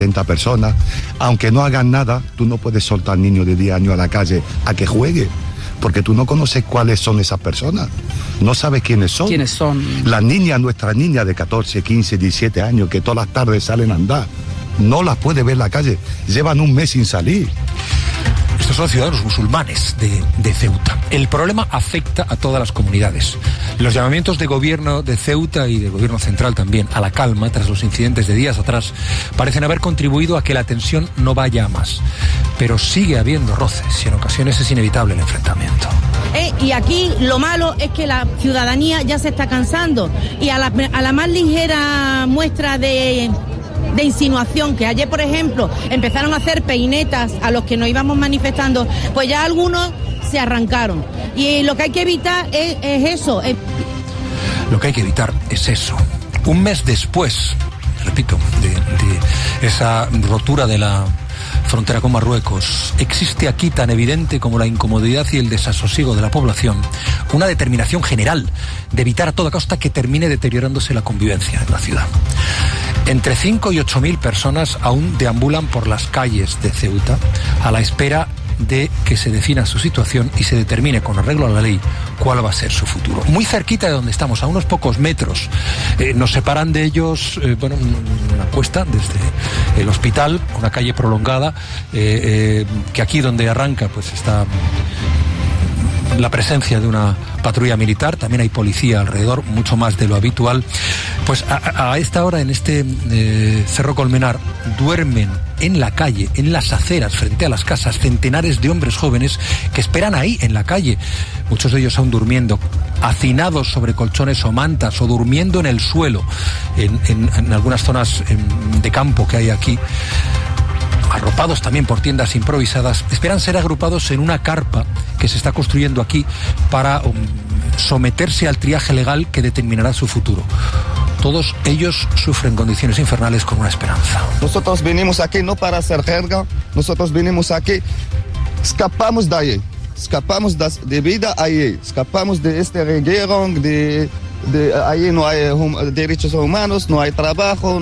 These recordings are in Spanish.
personas, aunque no hagan nada, tú no puedes soltar al niño de 10 años a la calle a que juegue, porque tú no conoces cuáles son esas personas, no sabes quiénes son. ¿Quiénes son? Las niñas, nuestras niñas de 14, 15, 17 años, que todas las tardes salen a andar, no las puede ver en la calle, llevan un mes sin salir. Estos son ciudadanos musulmanes de Ceuta. El problema afecta a todas las comunidades. Los llamamientos de gobierno de Ceuta y del gobierno central también a la calma tras los incidentes de días atrás parecen haber contribuido a que la tensión no vaya a más. Pero sigue habiendo roces y en ocasiones es inevitable el enfrentamiento. Y aquí lo malo es que la ciudadanía ya se está cansando y a la más ligera muestra de insinuación, que ayer, por ejemplo, empezaron a hacer peinetas a los que nos íbamos manifestando, pues ya algunos se arrancaron. Y lo que hay que evitar es eso. Lo que hay que evitar es eso. Un mes después, repito, de esa rotura de la frontera con Marruecos, existe aquí, tan evidente como la incomodidad y el desasosiego de la población, una determinación general de evitar a toda costa que termine deteriorándose la convivencia en la ciudad. Entre 5 y 8.000 personas aún deambulan por las calles de Ceuta a la espera de que se defina su situación y se determine con arreglo a la ley cuál va a ser su futuro. Muy cerquita de donde estamos, a unos pocos metros, nos separan de ellos, una cuesta desde el hospital, una calle prolongada, que aquí donde arranca pues está la presencia de una patrulla militar, también hay policía alrededor, mucho más de lo habitual. Pues a esta hora en este Cerro Colmenar duermen en la calle, en las aceras, frente a las casas, centenares de hombres jóvenes que esperan ahí en la calle, muchos de ellos aún durmiendo, hacinados sobre colchones o mantas o durmiendo en el suelo, en algunas zonas de campo que hay aquí, arropados también por tiendas improvisadas, esperan ser agrupados en una carpa que se está construyendo aquí para someterse al triaje legal que determinará su futuro. Todos ellos sufren condiciones infernales con una esperanza. Nosotros venimos aquí no para hacer jerga, nosotros venimos aquí, escapamos de ahí, escapamos de vida ahí, escapamos de este reguero, ahí no hay derechos humanos, no hay trabajo,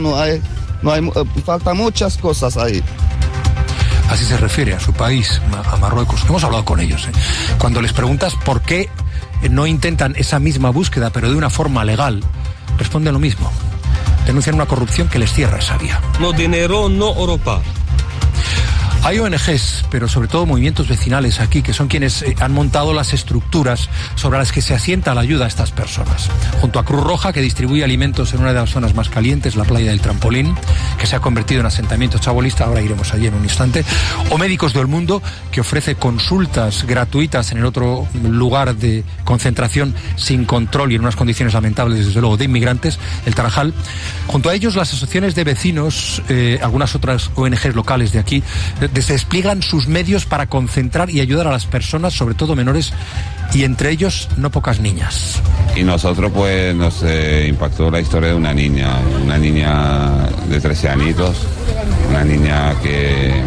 faltan muchas cosas ahí. Así se refiere a su país, a Marruecos. Hemos hablado con ellos. Cuando les preguntas por qué no intentan esa misma búsqueda, pero de una forma legal, responden lo mismo. Denuncian una corrupción que les cierra esa vía. No dinero, no Europa. Hay ONGs, pero sobre todo movimientos vecinales aquí, que son quienes han montado las estructuras sobre las que se asienta la ayuda a estas personas. Junto a Cruz Roja, que distribuye alimentos en una de las zonas más calientes, la playa del Trampolín, que se ha convertido en asentamiento chabolista, ahora iremos allí en un instante. O Médicos del Mundo, que ofrece consultas gratuitas en el otro lugar de concentración sin control y en unas condiciones lamentables, desde luego, de inmigrantes, el Tarajal. Junto a ellos, las asociaciones de vecinos, algunas otras ONGs locales de aquí, se despliegan sus medios para concentrar y ayudar a las personas, sobre todo menores, y entre ellos no pocas niñas. Y nosotros pues nos impactó la historia de una niña de 13 añitos, una niña que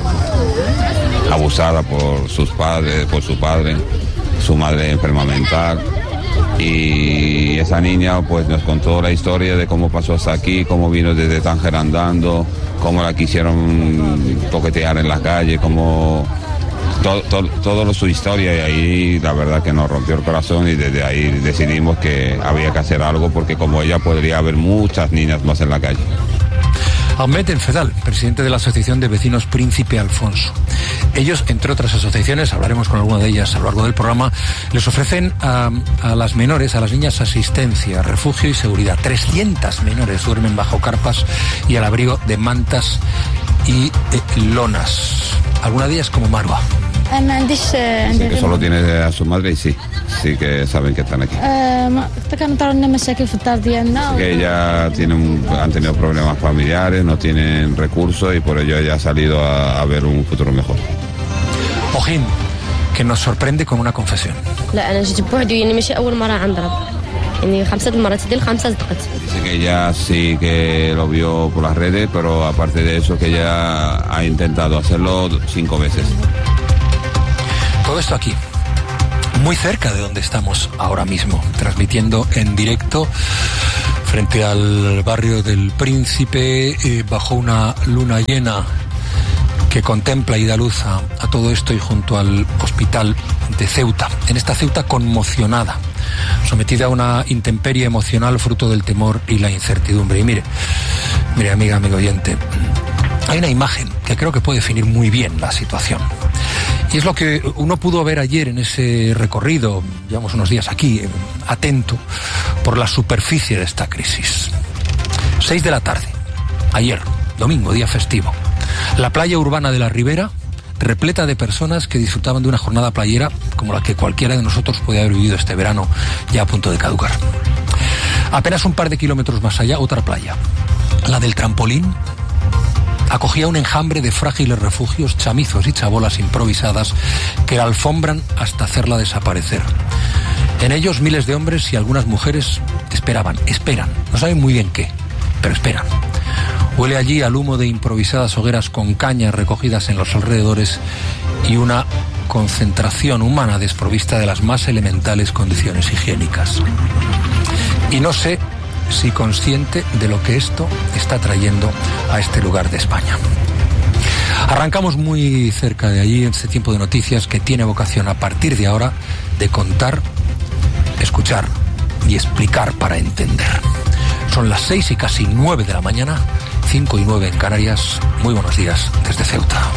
abusada por sus padres, por su padre, su madre enferma mental. Y esa niña pues nos contó la historia de cómo pasó hasta aquí, cómo vino desde Tánger andando, cómo la quisieron toquetear en la calle, cómo todo su historia, y ahí la verdad que nos rompió el corazón y desde ahí decidimos que había que hacer algo porque como ella podría haber muchas niñas más en la calle. Ahmed El Fedal, presidente de la Asociación de Vecinos Príncipe Alfonso. Ellos, entre otras asociaciones, hablaremos con alguna de ellas a lo largo del programa, les ofrecen a las menores, a las niñas, asistencia, refugio y seguridad. 300 menores duermen bajo carpas y al abrigo de mantas y lonas. Alguna de ellas como Marwa. Sí, que solo tiene a su madre y sí que saben que están aquí. Que ella han tenido problemas familiares, no tienen recursos y por ello ella ha salido a ver un futuro mejor. Ojim, que nos sorprende con una confesión. Así que ella sí que lo vio por las redes, pero aparte de eso que ella ha intentado hacerlo 5 veces. Todo esto aquí, muy cerca de donde estamos ahora mismo, transmitiendo en directo Frente al barrio del Príncipe, bajo una luna llena que contempla y da luz a todo esto, y junto al hospital de Ceuta, en esta Ceuta conmocionada, sometida a una intemperie emocional fruto del temor y la incertidumbre. Y mire amiga, amigo oyente, hay una imagen que creo que puede definir muy bien la situación. Y es lo que uno pudo ver ayer en ese recorrido, llevamos unos días aquí, atento, por la superficie de esta crisis. 6 de la tarde, ayer, domingo, día festivo. La playa urbana de la Ribera, repleta de personas que disfrutaban de una jornada playera como la que cualquiera de nosotros puede haber vivido este verano, ya a punto de caducar. Apenas un par de kilómetros más allá, otra playa, la del Trampolín, acogía un enjambre de frágiles refugios, chamizos y chabolas improvisadas que la alfombran hasta hacerla desaparecer. En ellos miles de hombres y algunas mujeres esperan, no saben muy bien qué, pero esperan. Huele allí al humo de improvisadas hogueras con cañas recogidas en los alrededores y una concentración humana desprovista de las más elementales condiciones higiénicas. Y no sé si consciente de lo que esto está trayendo a este lugar de España. Arrancamos muy cerca de allí en este tiempo de noticias que tiene vocación a partir de ahora de contar, escuchar y explicar para entender. Son las 6 y casi 9 de la mañana, 5 y 9 en Canarias. Muy buenos días desde Ceuta.